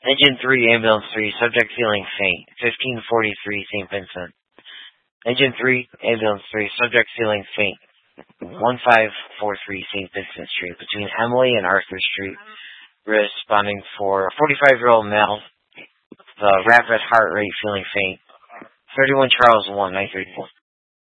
Engine 3, Ambulance 3, subject feeling faint, 1543 St. Vincent. Engine 3, Ambulance 3, subject feeling faint, 1543 St. Vincent Street, between Emily and Arthur Street. Responding for a 45-year-old male, the rapid heart rate feeling faint, 31 Charles 1, 934.